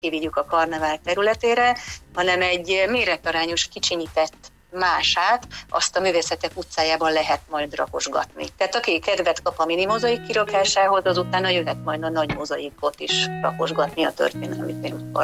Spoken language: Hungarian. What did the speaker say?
kivigyük a karnevál területére, hanem egy méretarányos kicsinyített mását, azt a Művészetek utcájában lehet majd rakosgatni. Tehát aki kedvet kap a mini mozaik kirakásához, az utána jöhet majd a nagy mozaikot is rakosgatni a történelmi féludvarban.